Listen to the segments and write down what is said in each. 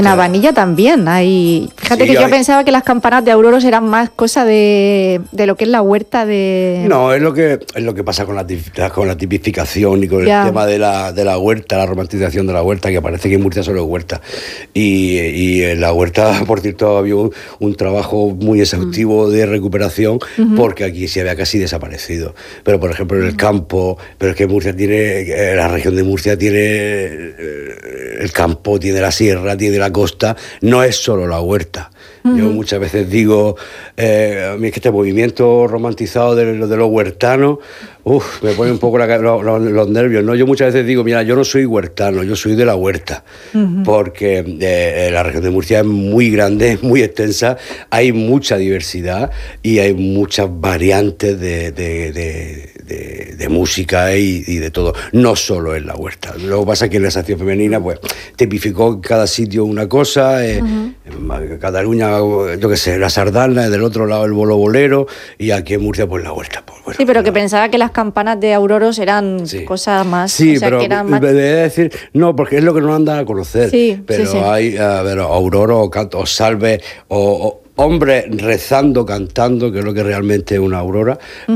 En Habanilla también hay... Fíjate que yo pensaba que las campanas de auroros eran más cosa de lo que es la huerta de... No, es lo que pasa con la tipificación y con el tema de la huerta, la romantización de la huerta, que parece que en Murcia solo es huerta. Y en la huerta, por cierto, había un trabajo muy exhaustivo de recuperación, porque aquí se había casi desaparecido. Pero, por ejemplo, en el campo, pero es que Murcia tiene, la región de Murcia tiene el campo, tiene la sierra, tiene la costa, no es solo la huerta. Yo muchas veces digo, a mí es que este movimiento romantizado de los huertanos, me pone un poco los nervios, ¿no? Yo muchas veces digo, mira, yo no soy huertano, yo soy de la huerta, porque la región de Murcia es muy grande, es muy extensa, hay mucha diversidad y hay muchas variantes de música y de todo, no solo en la huerta. Lo que pasa es que en la sección femenina, pues, tipificó en cada sitio una cosa, en Cataluña, yo qué sé, la sardana, del otro lado el bolo bolero, y aquí en Murcia, pues, la huerta. Pues, bueno, sí, pero que pensaba que las campanas de auroros eran cosas más... Sí, o sea, pero que eran más... debe decir, no, porque es lo que no andan a conocer, pero hay, auroros, o salve, o hombres rezando, cantando, que es lo que realmente es una aurora,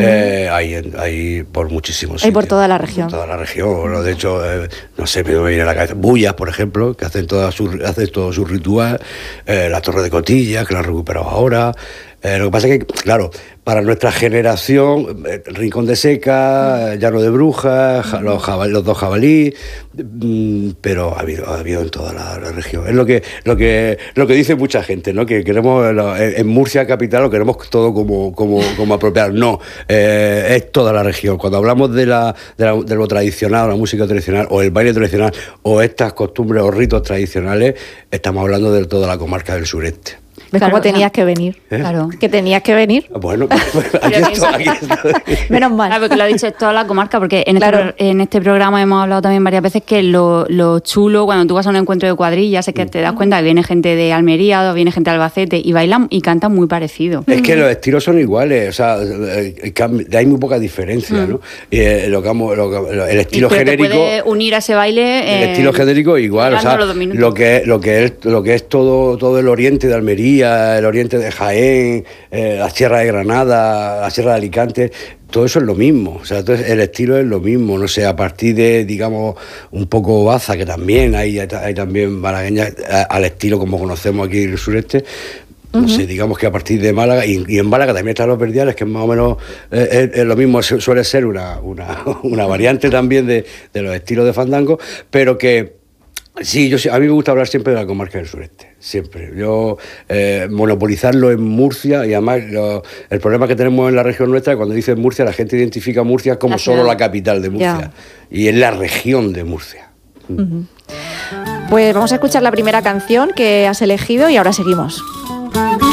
hay por muchísimos sitios. Hay por toda la región. Por toda la región. Bueno, de hecho, no sé, me viene a la cabeza. Bullas, por ejemplo, que hacen todo su ritual. La Torre de Cotillas, que la han recuperado ahora. Lo que pasa es que, claro, para nuestra generación, Rincón de Seca, Llano de Brujas, los dos jabalíes, pero ha habido en toda la región. Es lo que dice mucha gente, ¿no? Que queremos, en Murcia capital, lo queremos todo como apropiar. No, es toda la región. Cuando hablamos de lo tradicional, la música tradicional, o el baile tradicional, o estas costumbres o ritos tradicionales, estamos hablando de toda la comarca del sureste. ¿Ves cómo tenías que venir? Claro. Que tenías que venir. Bueno, pues aquí estoy. Menos mal. Claro, porque lo ha dicho toda la comarca, porque en este programa hemos hablado también varias veces que lo chulo, cuando tú vas a un encuentro de cuadrillas, es que te das cuenta que viene gente de Almería o viene gente de Albacete y bailan y cantan muy parecido. Es que los estilos son iguales, o sea, hay muy poca diferencia, ¿no? El estilo genérico... Te puede unir a ese baile... el estilo genérico igual, o sea, lo que es todo el oriente de Almería, el oriente de Jaén, la Sierra de Granada, la Sierra de Alicante, todo eso es lo mismo, o sea, entonces el estilo es lo mismo, no sé, a partir de, digamos, un poco baza, que también hay también malagueñas al estilo como conocemos aquí en el sureste. No sé, digamos que a partir de Málaga, y en Málaga también están los verdiales, que más o menos es lo mismo, suele ser una variante también de los estilos de fandango, pero que sí, a mí me gusta hablar siempre de la comarca del sureste, siempre. Yo monopolizarlo en Murcia, y además el problema que tenemos en la región nuestra es que cuando dicen Murcia, la gente identifica Murcia como solo la capital de Murcia, y es la región de Murcia. Pues vamos a escuchar la primera canción que has elegido y ahora seguimos.